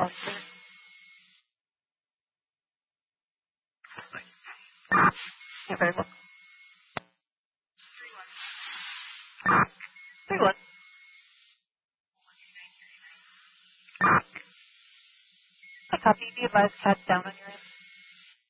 Alistair. You're very welcome. 3-1. I copy. Be advised, cat's down on your end.